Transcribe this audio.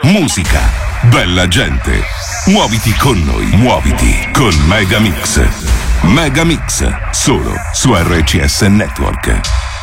musica, bella gente. Muoviti con noi, muoviti con Megamix. Megamix, solo su RCS Network.